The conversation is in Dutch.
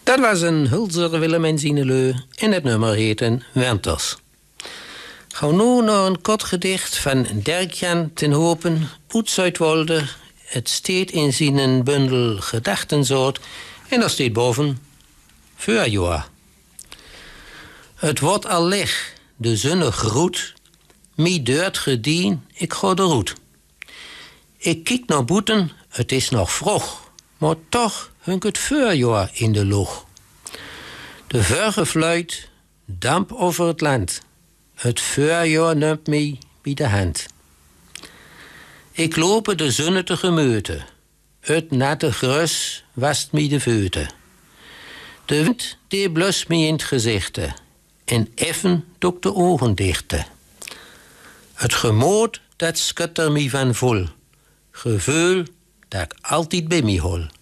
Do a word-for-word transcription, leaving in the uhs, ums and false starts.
Dat was een Hulzer Willem Zineleu en het nummer heette Winters. Ga nu naar een kort gedicht van Dirk-Jan ten Hopen uit Zuidwolde. Het staat in zijn bundel Gedachtensoort en daar staat boven Voorjaar. Het wordt al leg, de zonne groet, mi deurt gedien, ik ga de roet. Ik kijk naar boeten, het is nog vroeg, maar toch hunk het voorjaar in de lucht. De vuurgefluit, damp over het land. Het voorjaar neemt mij bij de hand. Ik loop de zonne tegemoete. Het natte grus wast mij de voeten. De wind die blust mij in het gezichte. En effen doe ik de ogen dichte. Het gemoed dat schutter mij van vol. Gevoel dat ik altijd bij mij hol.